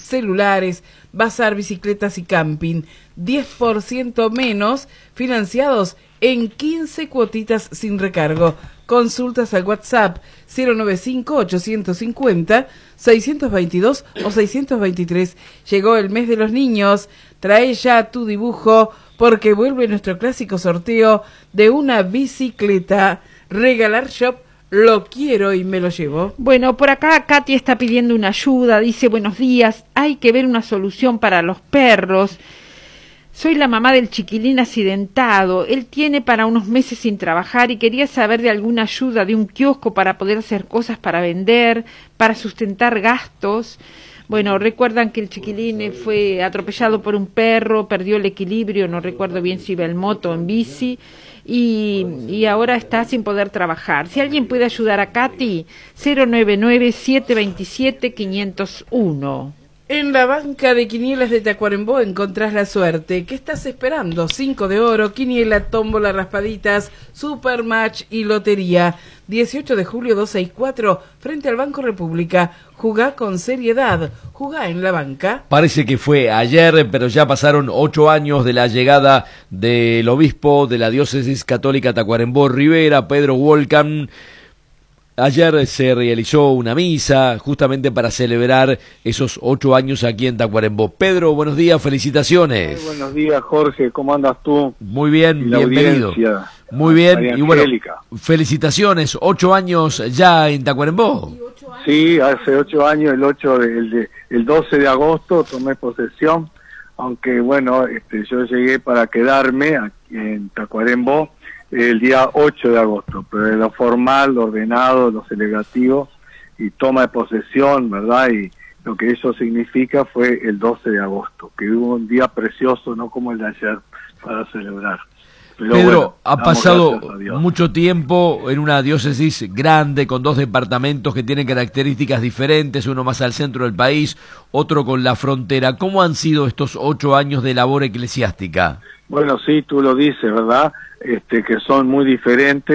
celulares, bazar, bicicletas y camping. 10% menos, financiados en 15 cuotitas sin recargo. Consultas al WhatsApp 095-850-622 o 623. Llegó el mes de los niños. Trae ya tu dibujo porque vuelve nuestro clásico sorteo de una bicicleta. Regalar Shop, lo quiero y me lo llevo. Bueno, por acá Katy está pidiendo una ayuda. Dice, buenos días, hay que ver una solución para los perros. Soy la mamá del chiquilín accidentado. Él tiene para unos meses sin trabajar y quería saber de alguna ayuda de un kiosco para poder hacer cosas para vender, para sustentar gastos. Bueno, recuerdan que el chiquilín fue atropellado por un perro, perdió el equilibrio, no recuerdo bien si iba en moto o en bici, y ahora está sin poder trabajar. Si alguien puede ayudar a Katy, 099-727-501. En la banca de quinielas de Tacuarembó encontrás la suerte. ¿Qué estás esperando? 5 de oro, quiniela, tómbola, raspaditas, supermatch y lotería. 18 de julio 264, frente al Banco República. Jugá con seriedad. Jugá en la banca. Parece que fue ayer, pero ya pasaron 8 años de la llegada del obispo de la diócesis católica Tacuarembó Rivera, Pedro Wolcan. Ayer se realizó una misa justamente para celebrar esos 8 años aquí en Tacuarembó. Pedro, buenos días, felicitaciones. Muy buenos días, Jorge, ¿cómo andas tú? Muy bien, bienvenido. Muy bien, y bueno, felicitaciones, 8 años ya en Tacuarembó. Sí, hace 8 años, el 12 de agosto tomé posesión, aunque bueno, yo llegué para quedarme aquí en Tacuarembó el día 8 de agosto, pero de lo formal, lo ordenado, lo celebrativo y toma de posesión, ¿verdad? Y lo que eso significa fue el 12 de agosto, que hubo un día precioso, no como el de ayer, para celebrar. Pero Pedro, bueno, ha pasado mucho tiempo en una diócesis grande, con 2 departamentos que tienen características diferentes, uno más al centro del país, otro con la frontera. ¿Cómo han sido estos 8 años de labor eclesiástica? Bueno, sí, tú lo dices, ¿verdad? Que son muy diferentes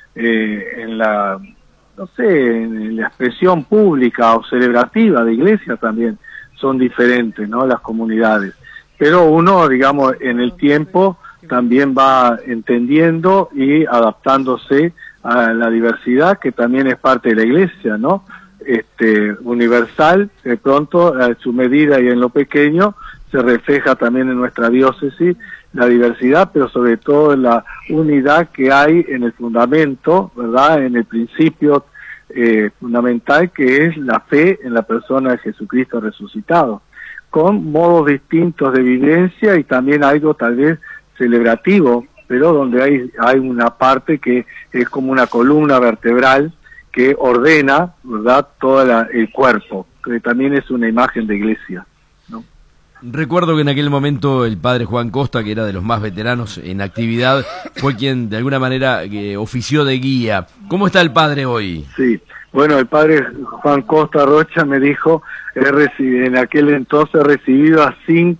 en la, no sé, en la expresión pública o celebrativa de iglesia también son diferentes, ¿no? Las comunidades. Pero uno, digamos, en el tiempo también va entendiendo y adaptándose a la diversidad que también es parte de la iglesia, ¿no? Universal, de pronto, a su medida y en lo pequeño, se refleja también en nuestra diócesis la diversidad, pero sobre todo la unidad que hay en el fundamento, ¿verdad? En el principio fundamental que es la fe en la persona de Jesucristo resucitado, con modos distintos de vivencia y también algo tal vez celebrativo, pero donde hay una parte que es como una columna vertebral que ordena, ¿verdad?, todo el cuerpo, que también es una imagen de iglesia, ¿no? Recuerdo que en aquel momento el padre Juan Costa, que era de los más veteranos en actividad, fue quien de alguna manera ofició de guía. ¿Cómo está el padre hoy? Sí, bueno, el padre Juan Costa Rocha me dijo, en aquel entonces he recibido a 5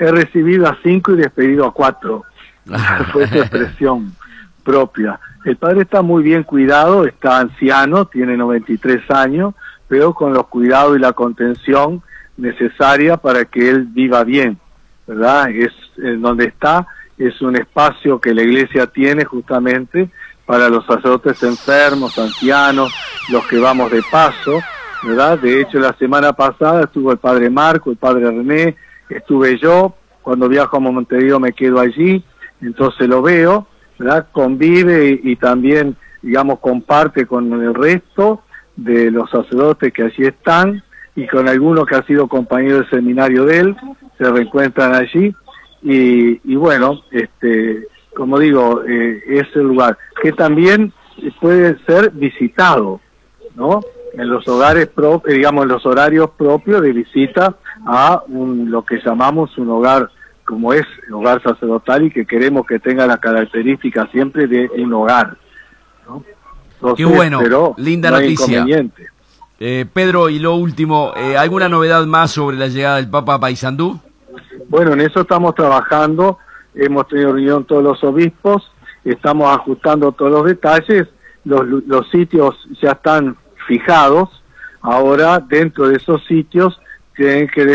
y despedido a 4. Fue su expresión propia. El padre está muy bien cuidado, está anciano, tiene 93 años, pero con los cuidados y la contención necesaria para que él viva bien, ¿verdad? Donde está, es un espacio que la iglesia tiene justamente para los sacerdotes enfermos, ancianos, los que vamos de paso, ¿verdad? De hecho, la semana pasada estuvo el padre Marco, el padre René, estuve yo, cuando viajo a Montevideo me quedo allí, entonces lo veo, ¿verdad? Convive y también, digamos, comparte con el resto de los sacerdotes que allí están, y con algunos que han sido compañeros del seminario de él, se reencuentran allí, y bueno, como digo, es el lugar que también puede ser visitado, ¿no? En los hogares propios, digamos, en los horarios propios de visita a lo que llamamos un hogar, como es el hogar sacerdotal, y que queremos que tenga la característica siempre de un hogar, ¿no? Entonces, qué bueno, pero linda no noticia. Pedro, y lo último, ¿alguna novedad más sobre la llegada del Papa a Paysandú? Bueno, en eso estamos trabajando, hemos tenido reunión todos los obispos, estamos ajustando todos los detalles, los sitios ya están fijados, ahora dentro de esos sitios tienen que